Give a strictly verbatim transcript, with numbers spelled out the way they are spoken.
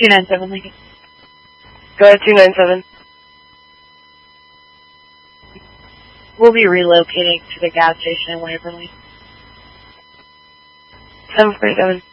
two nine seven Lincoln. Go ahead, two nine seven. We'll be relocating to the gas station in Waverly. seven forty-seven.